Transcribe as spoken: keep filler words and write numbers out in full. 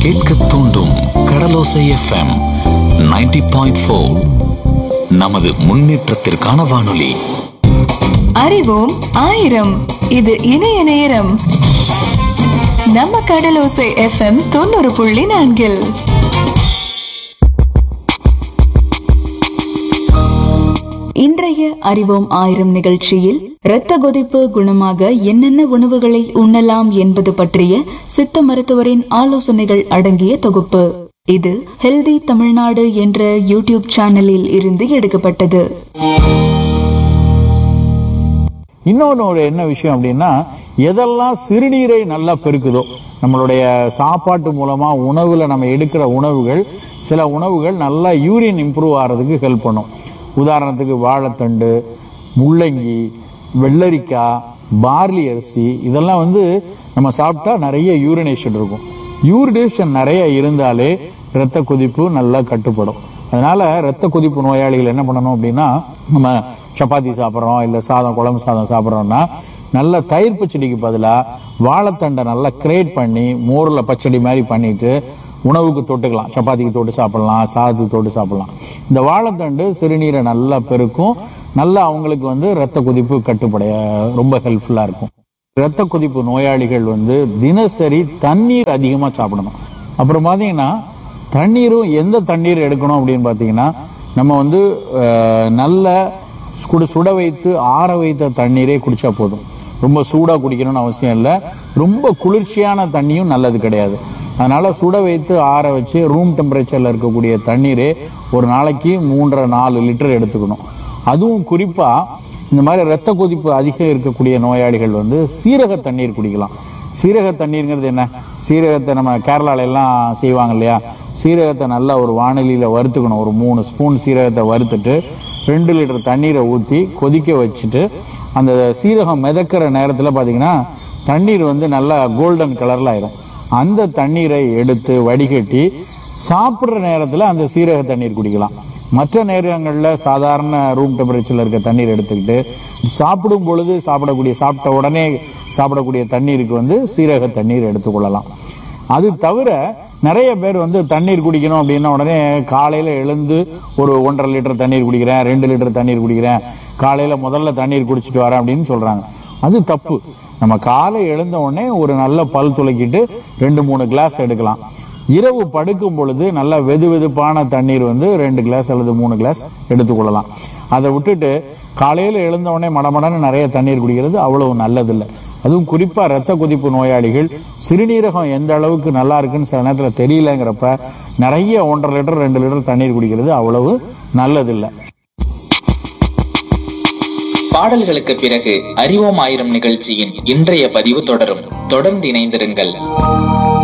கேட்க தூண்டும் கடலோசை FM ninety point four. நமது முன்னேற்றத்திற்கான வானொலி. அறிவோம் ஆயிரம். இது இணைய நேரம். நம்ம கடலோசை எஃப்எம் தொண்ணூறு புள்ளி நான்கில் இன்றைய அறிவோம் ஆயிரம் நிகழ்ச்சியில் இரத்த கொதிப்பு குணமாக என்னென்ன உணவுகளை உண்ணலாம் என்பது பற்றிய சித்த மருத்துவரின் ஆலோசனைகள் அடங்கிய தொகுப்பு. இது ஹெல்தி தமிழ்நாடு என்ற யூடியூப் சேனலில் இருந்து எடுக்கப்பட்டது. இன்னொன்று ஒரு என்ன விஷயம் அப்படின்னா, எதெல்லாம் சிறுநீரை நல்லா பெருக்குதோ, நம்மளுடைய சாப்பாட்டு மூலமா உணவுல நம்ம எடுக்கிற உணவுகள், சில உணவுகள் நல்லா யூரின் இம்ப்ரூவ் ஆகிறதுக்கு ஹெல்ப் பண்ணும். உதாரணத்துக்கு வாழைத்தண்டு, முள்ளங்கி, வெள்ளரிக்காய், பார்லி அரிசி, இதெல்லாம் வந்து நம்ம சாப்பிட்டா நிறைய யூரினேஷன் இருக்கும். யூரினேஷன் நிறைய இருந்தாலே இரத்த கொதிப்பு நல்லா கட்டுப்படும். அதனால இரத்த கொதிப்பு நோயாளிகள் என்ன பண்ணணும் அப்படின்னா, நம்ம சப்பாத்தி சாப்பிட்றோம், இல்லை சாதம் குழம்பு சாதம் சாப்பிட்றோம்னா நல்ல தயிர் பச்சடிக்கு பதிலாக வாழைத்தண்டை நல்லா கிரேட் பண்ணி மோரில் பச்சடி மாதிரி பண்ணிட்டு உணவுக்கு தொட்டுக்கலாம். சப்பாத்திக்கு தொட்டு சாப்பிடலாம், சாதத்துக்கு தொட்டு சாப்பிடலாம். இந்த வாழைத்தண்டு சிறுநீரை நல்லா பெருக்கும், நல்லா அவங்களுக்கு வந்து இரத்த கொதிப்பு கட்டுப்படைய ரொம்ப ஹெல்ப்ஃபுல்லாக இருக்கும். இரத்த கொதிப்பு நோயாளிகள் வந்து தினசரி தண்ணீர் அதிகமாக சாப்பிடணும். அப்புறம் பார்த்தீங்கன்னா தண்ணீரும் எந்த தண்ணீர் எடுக்கணும் அப்படின்னு பார்த்தீங்கன்னா, நம்ம வந்து நல்ல சுட சுட வைத்து ஆற வைத்த தண்ணீரே குடித்தா போதும். ரொம்ப சூடாக குடிக்கணும்னு அவசியம் இல்லை. ரொம்ப குளிர்ச்சியான தண்ணியும் நல்லது கிடையாது. அதனால் சுட வைத்து ஆற வச்சு ரூம் டெம்பரேச்சரில் இருக்கக்கூடிய தண்ணீரே ஒரு நாளைக்கு மூன்றரை நாலு லிட்டர் எடுத்துக்கணும். அதுவும் குறிப்பாக இந்த மாதிரி இரத்த கொதிப்பு அதிகம் இருக்கக்கூடிய நோயாளிகள் வந்து சீரக தண்ணீர் குடிக்கலாம். சீரக தண்ணீருங்கிறது என்ன? சீரகத்தை நம்ம கேரளால எல்லாம் செய்வாங்க இல்லையா, சீரகத்தை நல்லா ஒரு வானிலையில் வறுத்துக்கணும். ஒரு மூணு ஸ்பூன் சீரகத்தை வறுத்துட்டு ரெண்டு லிட்டர் தண்ணீரை ஊற்றி கொதிக்க வச்சுட்டு, அந்த சீரகம் மிதக்கிற நேரத்தில் பார்த்திங்கன்னா தண்ணீர் வந்து நல்லா கோல்டன் கலரில் ஆயிரும். அந்த தண்ணீரை எடுத்து வடிகட்டி சாப்பிட்ற நேரத்தில் அந்த சீரக தண்ணீர் குடிக்கலாம். மற்ற நேரங்களில் சாதாரண ரூம் டெம்பரேச்சரில் இருக்க தண்ணீர் எடுத்துக்கிட்டு சாப்பிடும் பொழுது சாப்பிடக்கூடிய சாப்பிட்ட உடனே சாப்பிடக்கூடிய தண்ணீருக்கு வந்து சீரக தண்ணீர் எடுத்துக்கொள்ளலாம். அது தவிர நிறைய பேர் வந்து தண்ணீர் குடிக்கணும் அப்படின்னா உடனே காலையில் எழுந்து ஒரு ஒன்றரை லிட்டர் தண்ணீர் குடிக்கிறேன், ரெண்டு லிட்டர் தண்ணீர் குடிக்கிறேன், காலையில் முதல்ல தண்ணீர் குடிச்சிட்டு வரேன் அப்படின்னு சொல்கிறாங்க. அது தப்பு. நம்ம காலை எழுந்த உடனே ஒரு நல்ல பல் துளக்கிட்டு ரெண்டு மூணு கிளாஸ் எடுக்கலாம். இரவு படுக்கும் பொழுது நல்ல வெது வெதுப்பான தண்ணீர் வந்து ரெண்டு கிளாஸ் அல்லது மூணு கிளாஸ் எடுத்துக்கொள்ளலாம். அதை விட்டுட்டு காலையில் எழுந்த உடனே மடமடன்னு நிறைய தண்ணீர் குடிக்கிறது அவ்வளவு நல்லதில்லை. அதுவும் குறிப்பாக இரத்த கொதிப்பு நோயாளிகள் சிறுநீரகம் எந்த அளவுக்கு நல்லா இருக்குன்னு சில நேரத்தில் தெரியலங்கிறப்ப நிறைய ஒன்றரை லிட்டர் ரெண்டு லிட்டர் தண்ணீர் குடிக்கிறது அவ்வளவு நல்லதில்லை. பாடல்களுக்கு பிறகு அறிவோம் ஆயிரம் நிகழ்ச்சியின் இன்றைய பதிவு தொடரும். தொடர்ந்து இணைந்திருங்கள்.